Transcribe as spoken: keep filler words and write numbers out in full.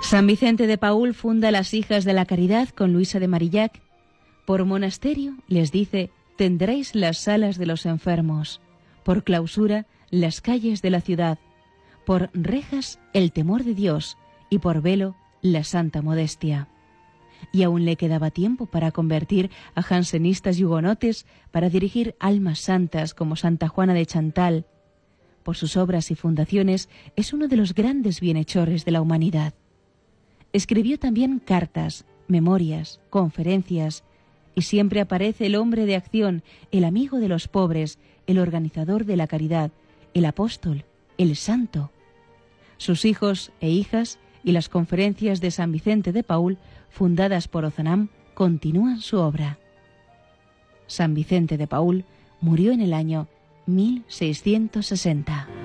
San Vicente de Paúl funda las Hijas de la Caridad con Luisa de Marillac. Por monasterio, les dice, tendréis las salas de los enfermos. Por clausura, las calles de la ciudad. Por rejas, el temor de Dios. Y por velo, la santa modestia. Y aún le quedaba tiempo para convertir a jansenistas y hugonotes, para dirigir almas santas como Santa Juana de Chantal. Por sus obras y fundaciones, es uno de los grandes bienhechores de la humanidad. Escribió también cartas, memorias, conferencias, y siempre aparece el hombre de acción, el amigo de los pobres, el organizador de la caridad, el apóstol, el santo. Sus hijos e hijas y las conferencias de San Vicente de Paúl, fundadas por Ozanam, continúan su obra. San Vicente de Paúl murió en el año mil seiscientos sesenta.